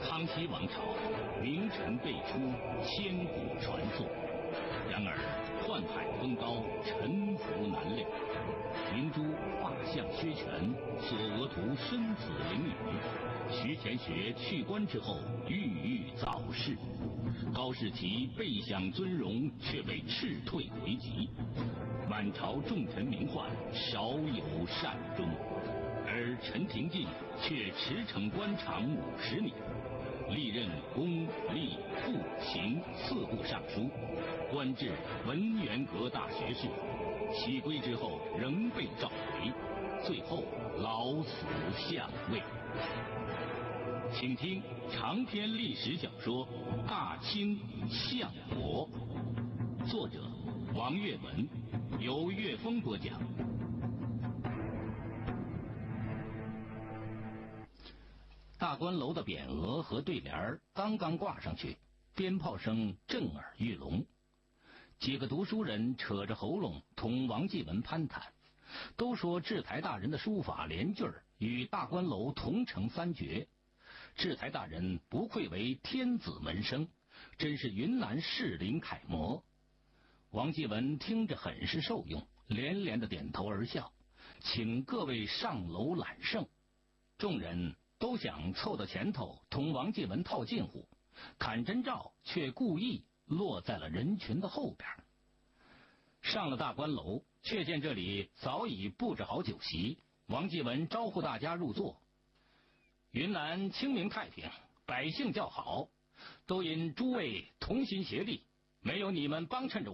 康熙王朝名臣辈出，千古传颂。然而宦海风高，沉浮难料。明珠画像削权，索额图身死囹圄。徐乾学去官之后，郁郁早逝。高士奇备享尊荣，却被斥退回籍。满朝重臣名宦，少有善终。而陈廷敬却驰骋官场50年，历任公、吏、副、刑4部尚书，官至文渊阁大学士。起归之后仍被召回，最后老死相位。请听长篇历史小说《大清相国》，作者王岳文，由岳峰播讲。大观楼的匾额和对联刚刚挂上去，鞭炮声震耳欲聋。几个读书人扯着喉咙同王继文攀谈，都说制台大人的书法联句与大观楼同城3绝。制台大人不愧为天子门生，真是云南士林楷模。王继文听着很是受用，连连的点头而笑，请各位上楼揽胜。众人都想凑到前头同王继文套近乎，砍针照却故意落在了人群的后边。上了大观楼，却见这里早已布置好酒席。王继文招呼大家入座。云南清明太平，百姓较好，都因诸位同心协力，没有你们帮衬着